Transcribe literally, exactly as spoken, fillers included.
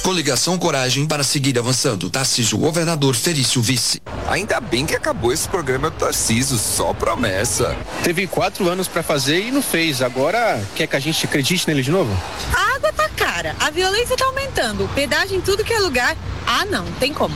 Coligação Coragem para seguir avançando. Tarcísio, governador, Felício, vice. Ainda bem que acabou esse programa do Tarcísio, só promessa. Teve quatro anos para fazer e não fez. Agora quer que a gente acredite nele de novo? A água tá cara, a violência tá aumentando, pedágio em tudo que é lugar. Ah, não, tem como.